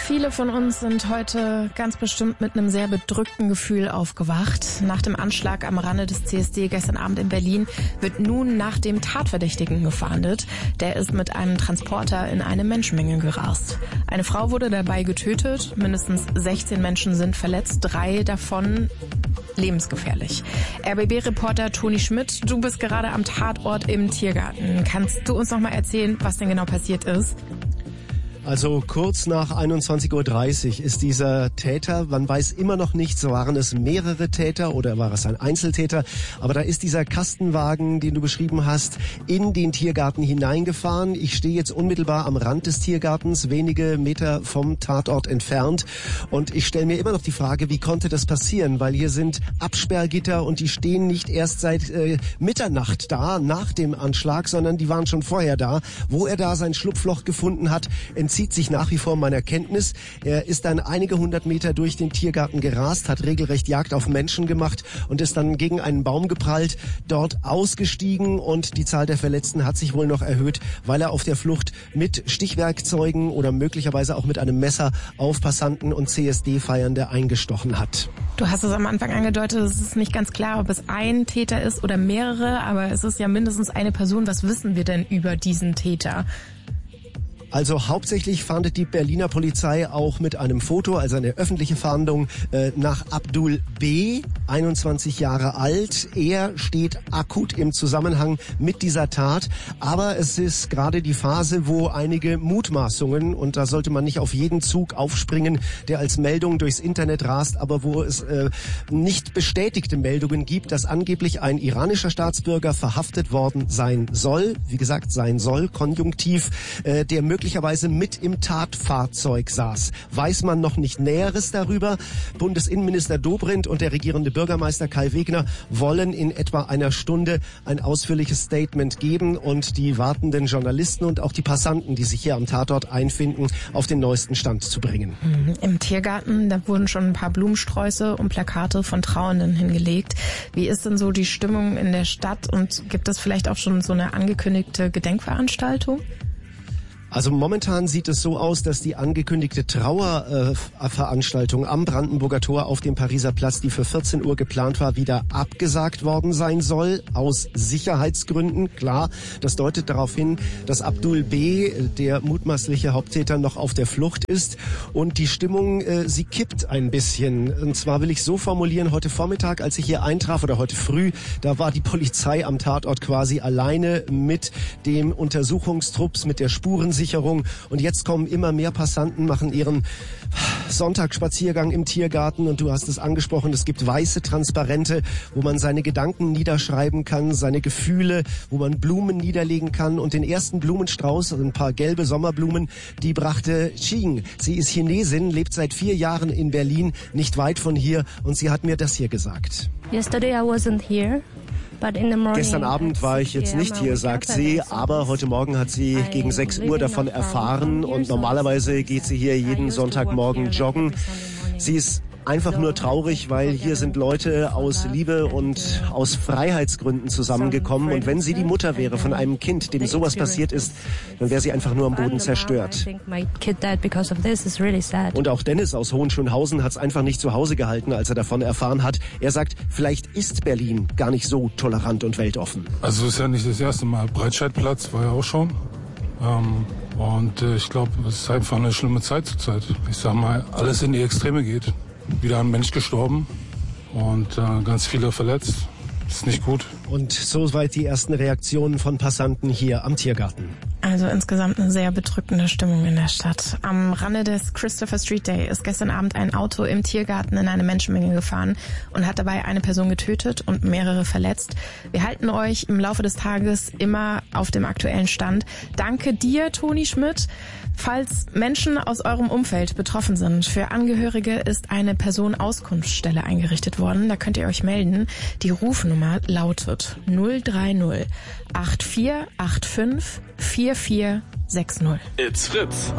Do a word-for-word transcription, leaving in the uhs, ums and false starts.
Viele von uns sind heute ganz bestimmt mit einem sehr bedrückten Gefühl aufgewacht. Nach dem Anschlag am Rande des C S D gestern Abend in Berlin wird nun nach dem Tatverdächtigen gefahndet. Der ist mit einem Transporter in eine Menschenmenge gerast. Eine Frau wurde dabei getötet, mindestens sechzehn Menschen sind verletzt, drei davon lebensgefährlich. R B B-Reporter Toni Schmidt, du bist gerade am Tatort im Tiergarten. Kannst du uns noch mal erzählen, was denn genau passiert ist? Also kurz nach einundzwanzig Uhr dreißig ist dieser Täter, man weiß immer noch nicht, so waren es mehrere Täter oder war es ein Einzeltäter, aber da ist dieser Kastenwagen, den du beschrieben hast, in den Tiergarten hineingefahren. Ich stehe jetzt unmittelbar am Rand des Tiergartens, wenige Meter vom Tatort entfernt, und ich stelle mir immer noch die Frage, wie konnte das passieren, weil hier sind Absperrgitter und die stehen nicht erst seit äh, Mitternacht da, nach dem Anschlag, sondern die waren schon vorher da. Wo er da sein Schlupfloch gefunden hat, entzieht sich nach wie vor meiner Kenntnis. Er ist dann einige hundert Meter durch den Tiergarten gerast, hat regelrecht Jagd auf Menschen gemacht und ist dann gegen einen Baum geprallt, dort ausgestiegen, und die Zahl der Verletzten hat sich wohl noch erhöht, weil er auf der Flucht mit Stichwerkzeugen oder möglicherweise auch mit einem Messer auf Passanten und C S D-Feiernde eingestochen hat. Du hast es am Anfang angedeutet, es ist nicht ganz klar, ob es ein Täter ist oder mehrere, aber es ist ja mindestens eine Person. Was wissen wir denn über diesen Täter? Also hauptsächlich fahndet die Berliner Polizei auch mit einem Foto, also eine öffentliche Fahndung, äh, nach Abdul B., einundzwanzig Jahre alt. Er steht akut im Zusammenhang mit dieser Tat, aber es ist gerade die Phase, wo einige Mutmaßungen, und da sollte man nicht auf jeden Zug aufspringen, der als Meldung durchs Internet rast, aber wo es äh, nicht bestätigte Meldungen gibt, dass angeblich ein iranischer Staatsbürger verhaftet worden sein soll, wie gesagt sein soll, Konjunktiv, äh, der möglicherweise mit im Tatfahrzeug saß. Weiß man noch nicht Näheres darüber. Bundesinnenminister Dobrindt und der regierende Bürgermeister Kai Wegner wollen in etwa einer Stunde ein ausführliches Statement geben und die wartenden Journalisten und auch die Passanten, die sich hier am Tatort einfinden, auf den neuesten Stand zu bringen. Im Tiergarten, da wurden schon ein paar Blumensträuße und Plakate von Trauernden hingelegt. Wie ist denn so die Stimmung in der Stadt, und gibt es vielleicht auch schon so eine angekündigte Gedenkveranstaltung? Also momentan sieht es so aus, dass die angekündigte Trauerveranstaltung äh, am Brandenburger Tor auf dem Pariser Platz, die für vierzehn Uhr geplant war, wieder abgesagt worden sein soll, aus Sicherheitsgründen. Klar, das deutet darauf hin, dass Abdul B., der mutmaßliche Haupttäter, noch auf der Flucht ist. Und die Stimmung, äh, sie kippt ein bisschen. Und zwar will ich so formulieren, heute Vormittag, als ich hier eintraf, oder heute früh, da war die Polizei am Tatort quasi alleine mit dem Untersuchungstrupps, mit der Spurensicherung. Und jetzt kommen immer mehr Passanten, machen ihren Sonntagsspaziergang im Tiergarten, und du hast es angesprochen, es gibt weiße Transparente, wo man seine Gedanken niederschreiben kann, seine Gefühle, wo man Blumen niederlegen kann, und den ersten Blumenstrauß, also ein paar gelbe Sommerblumen, die brachte Ching. Sie ist Chinesin, lebt seit vier Jahren in Berlin, nicht weit von hier, und sie hat mir das hier gesagt. Yesterday I wasn't here. Gestern Abend war ich jetzt nicht hier, sagt sie, aber heute Morgen hat sie gegen sechs Uhr davon erfahren, und normalerweise geht sie hier jeden Sonntagmorgen joggen. Sie ist einfach nur traurig, weil hier sind Leute aus Liebe und aus Freiheitsgründen zusammengekommen, und wenn sie die Mutter wäre von einem Kind, dem sowas passiert ist, dann wäre sie einfach nur am Boden zerstört. Und auch Dennis aus Hohenschönhausen hat es einfach nicht zu Hause gehalten, als er davon erfahren hat. Er sagt, vielleicht ist Berlin gar nicht so tolerant und weltoffen. Also es ist ja nicht das erste Mal. Breitscheidplatz war ja auch schon. Ähm, und äh, ich glaube, es ist einfach eine schlimme Zeit zurzeit. Ich sag mal, alles in die Extreme geht. Wieder ein Mensch gestorben und äh, ganz viele verletzt. Ist nicht gut. Und soweit die ersten Reaktionen von Passanten hier am Tiergarten. Also insgesamt eine sehr bedrückende Stimmung in der Stadt. Am Rande des Christopher Street Day ist gestern Abend ein Auto im Tiergarten in eine Menschenmenge gefahren und hat dabei eine Person getötet und mehrere verletzt. Wir halten euch im Laufe des Tages immer auf dem aktuellen Stand. Danke dir, Toni Schmidt. Falls Menschen aus eurem Umfeld betroffen sind, für Angehörige ist eine Personenauskunftsstelle eingerichtet worden. Da könnt ihr euch melden. Die Rufnummer lautet null drei null acht vier acht fünf vier vier sechs null. It's Fritz.